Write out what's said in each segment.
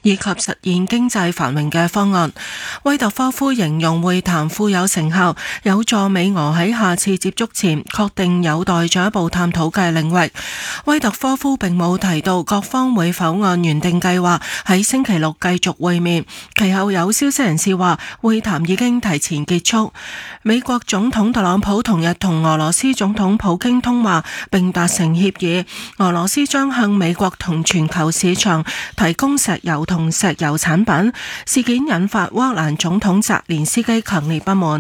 以及實現經濟繁榮嘅方案。威特科夫形容會談富有成效，有助美俄喺下次接觸前確定有待進一步探討嘅領域。威特科夫並冇提到各方會否按原定計劃喺星期六繼續會面。其後有消息人士話，會談已經提前結束。美國總統特朗普同日同俄羅斯總統普京通話並達成協議，俄羅斯將向美國同全球市場提供石油同石油產品。事件引發烏克蘭總統澤連斯基強烈不滿。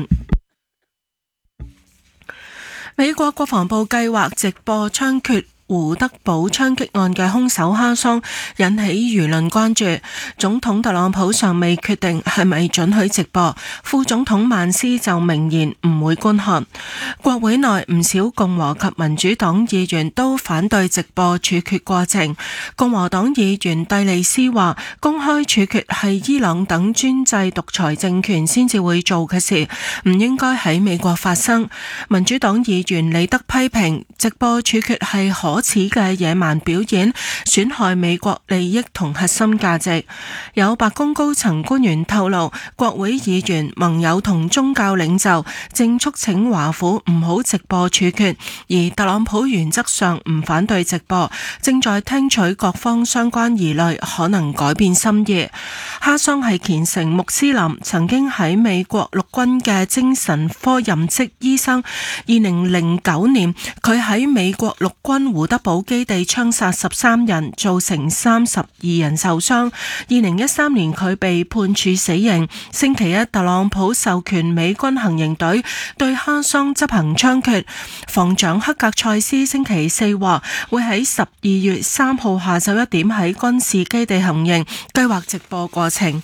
美國國防部計劃直播槍決胡德堡槍擊案嘅兇手哈桑，引起輿論關注。總統特朗普尚未決定係咪准許直播，副總統曼斯就明言唔會觀看。國會內唔少共和及民主黨議員都反對直播處決過程。共和黨議員蒂利斯話，公開處決係伊朗等專制獨裁政權先至會做嘅事，唔應該喺美國發生。民主黨議員李德批評直播處決係可恥嘅野蠻表演，損害美國利益同核心價值。有白宮高層官員透露，國會議員、盟友同宗教領袖正促請華府唔好直播處決，而特朗普原則上唔反對直播，正在聽取各方相關疑慮，可能改變心意。哈桑係虔誠穆斯林，曾經喺美國陸軍嘅精神科任職醫生。2009年，佢喺美國陸軍胡德堡基地槍殺13人，造成32人受傷。2013年，佢被判處死刑。星期一，特朗普授權美軍行刑隊對哈桑執行槍決。防長克格塞斯星期四話，會喺12月3號下晝1點喺軍事基地行刑，計劃直播過程。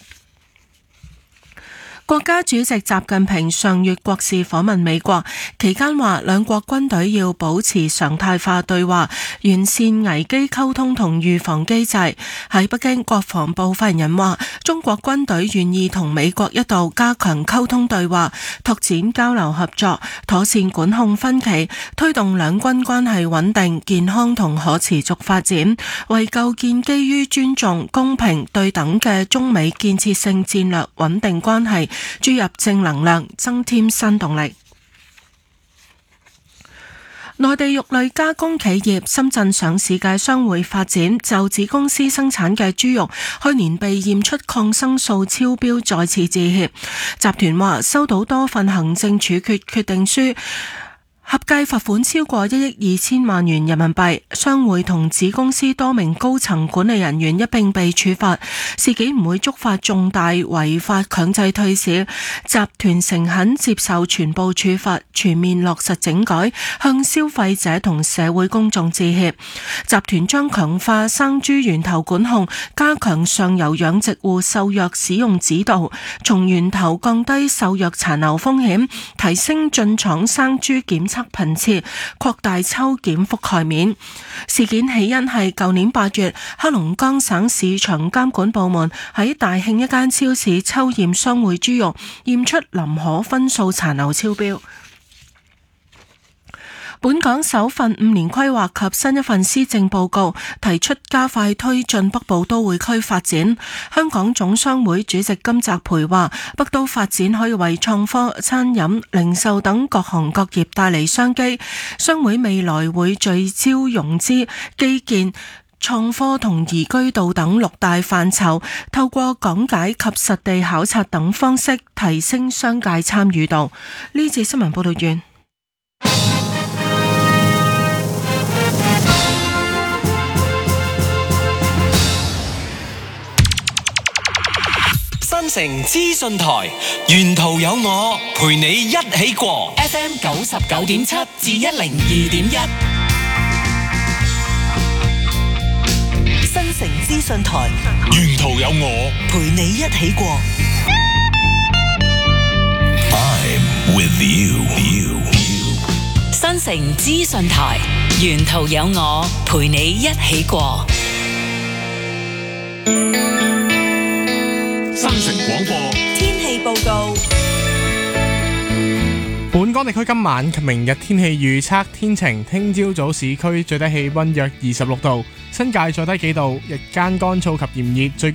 國家主席習近平上月國事訪問美國，期間話兩國軍隊要保持常態化對話，完善危機溝通同預防機制。喺北京，國防部發言人話，中國軍隊願意同美國一道加強溝通對話，拓展交流合作，妥善管控分歧，推動兩軍關係穩定、健康同可持續發展，為構建基於尊重、公平、對等嘅中美建設性戰略穩定關係注入正能量，增添新動力。內地肉類加工企業深圳上市嘅商會發展就子公司生產嘅豬肉去年被驗出抗生素超標再次致歉。集團話收到多份行政處決決定書，合計罰款超過1億2千萬元人民幣，商會同子公司多名高層管理人員一併被處罰。事件唔會觸發重大違法強制退市，集團誠懇接受全部處罰，全面落實整改，向消費者同社會公眾致歉。集團將強化生豬源頭管控，加強上游養殖戶獸藥使用指導，從源頭降低獸藥殘留風險，提升進廠生豬檢測頻次，擴大抽檢覆蓋面。事件起因係舊年8月，黑龍江省市場監管部門喺大慶一間超市抽驗商會豬肉，驗出林可分數殘留超標。本港首份5年規劃及新一份施政報告提出加快推進北部都會區發展。香港總商會主席金澤培話，北都發展可以為創科、餐飲、零售等各行各業帶嚟商機。商會未來會聚焦融資、基建、創科同宜居度等6大範疇，透過講解及實地考察等方式提升商界參與度。呢節新聞報道完。 新城資訊台，沿途有我陪你一起過 FM 99.7至102.1。 新城資訊台， 沿途有我陪你一起過。 I'm with you。 新城資訊台，沿途有我陪你一起過。 新城廣播天氣報告。 本港地區今晚及明日天氣預測天晴，聽朝早市區最低氣溫約26度，新界再低幾度，日間乾燥及炎熱，最